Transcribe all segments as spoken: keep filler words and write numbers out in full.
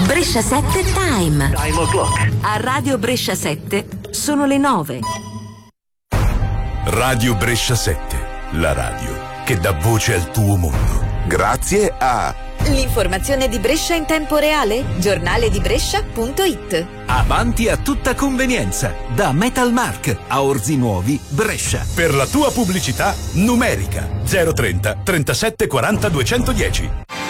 Brescia sette Time. Time o'clock. A Radio Brescia sette sono le nove. Radio Brescia sette, la radio che dà voce al tuo mondo. Grazie a l'informazione di Brescia in tempo reale, giornale di Brescia punto it. Avanti a tutta convenienza, da Metal Mark a Orzi Nuovi, Brescia. Per la tua pubblicità numerica zero trenta trentasette quaranta duecentodieci.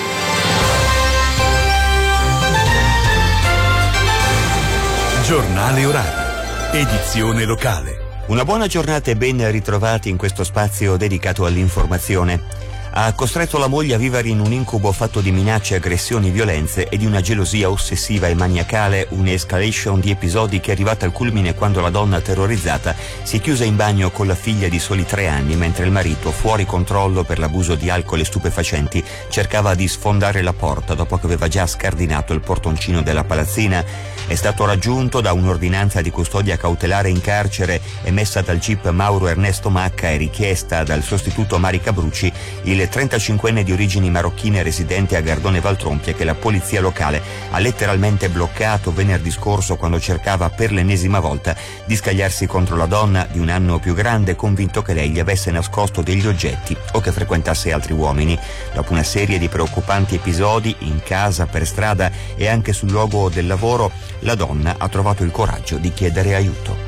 Giornale orario, edizione locale. Una buona giornata e ben ritrovati in questo spazio dedicato all'informazione. Ha costretto la moglie a vivere in un incubo fatto di minacce, aggressioni, violenze e di una gelosia ossessiva e maniacale, un'escalation di episodi che è arrivata al culmine quando la donna terrorizzata si è chiusa in bagno con la figlia di soli tre anni, mentre il marito, fuori controllo per l'abuso di alcol e stupefacenti, cercava di sfondare la porta dopo che aveva già scardinato il portoncino della palazzina. È stato raggiunto da un'ordinanza di custodia cautelare in carcere emessa dal G I P Mauro Ernesto Macca e richiesta dal sostituto Mari Cabrucci il trentacinquenne di origini marocchine residente a Gardone Valtrompia, che la polizia locale ha letteralmente bloccato venerdì scorso quando cercava per l'ennesima volta di scagliarsi contro la donna di un anno più grande, convinto che lei gli avesse nascosto degli oggetti o che frequentasse altri uomini. Dopo una serie di preoccupanti episodi in casa, per strada e anche sul luogo del lavoro, la donna ha trovato il coraggio di chiedere aiuto.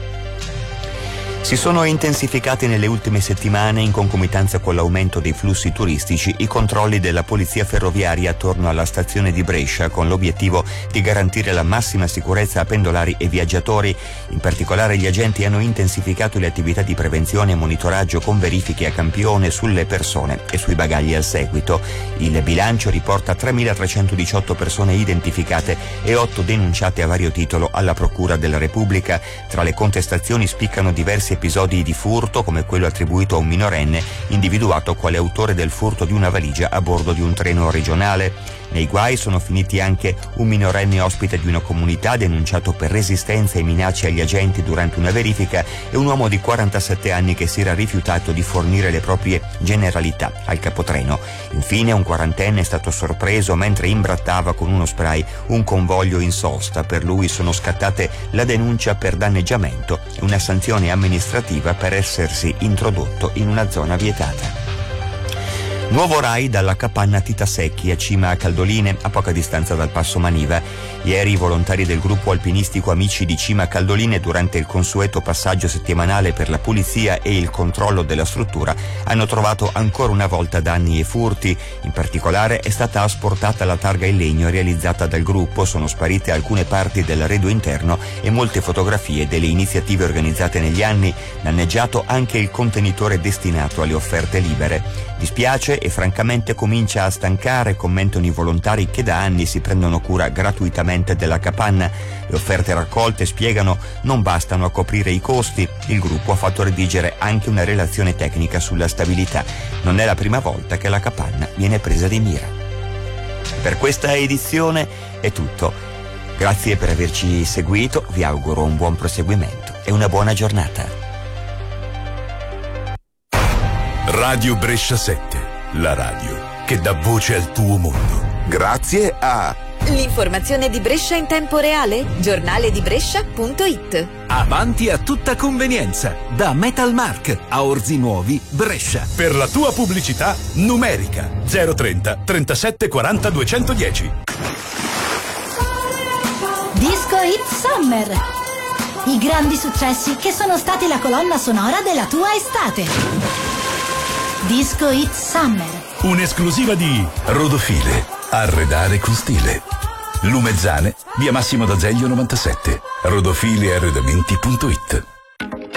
Si sono intensificati nelle ultime settimane, in concomitanza con l'aumento dei flussi turistici, i controlli della polizia ferroviaria attorno alla stazione di Brescia, con l'obiettivo di garantire la massima sicurezza a pendolari e viaggiatori. In particolare gli agenti hanno intensificato le attività di prevenzione e monitoraggio con verifiche a campione sulle persone e sui bagagli al seguito. Il bilancio riporta tremilatrecentodiciotto persone identificate e otto denunciate a vario titolo alla Procura della Repubblica. Tra le contestazioni spiccano diversi episodi di furto, come quello attribuito a un minorenne individuato quale autore del furto di una valigia a bordo di un treno regionale. Nei guai sono finiti anche un minorenne ospite di una comunità denunciato per resistenza e minacce agli agenti durante una verifica e un uomo di quarantasette anni che si era rifiutato di fornire le proprie generalità al capotreno. Infine un quarantenne è stato sorpreso mentre imbrattava con uno spray un convoglio in sosta. Per lui sono scattate la denuncia per danneggiamento e una sanzione amministrativa per essersi introdotto in una zona vietata. Nuovo raid alla capanna Tita Secchi a Cima a Caldoline, a poca distanza dal Passo Maniva. Ieri i volontari del gruppo alpinistico Amici di Cima a Caldoline, durante il consueto passaggio settimanale per la pulizia e il controllo della struttura, hanno trovato ancora una volta danni e furti. In particolare è stata asportata la targa in legno realizzata dal gruppo, sono sparite alcune parti dell'arredo interno e molte fotografie delle iniziative organizzate negli anni, danneggiato anche il contenitore destinato alle offerte libere. Dispiace e francamente comincia a stancare, commentano i volontari che da anni si prendono cura gratuitamente della capanna. Le offerte raccolte, spiegano, non bastano a coprire i costi. Il gruppo ha fatto redigere anche una relazione tecnica sulla stabilità. Non è la prima volta che la capanna viene presa di mira. Per questa edizione è tutto. Grazie per averci seguito, vi auguro un buon proseguimento e una buona giornata. Radio Brescia sette, la radio che dà voce al tuo mondo. Grazie a l'informazione di Brescia in tempo reale, giornale di Brescia punto it. Avanti a tutta convenienza, da Metal Mark a Orzi Nuovi, Brescia. Per la tua pubblicità numerica zero trenta trentasette quaranta duecentodieci. Disco Hit Summer. I grandi successi che sono stati la colonna sonora della tua estate. Disco Hit Summer. Un'esclusiva di Rodofile, arredare con stile. Lumezzane, via Massimo d'Azeglio novantasette. rodofile arredamenti punto it.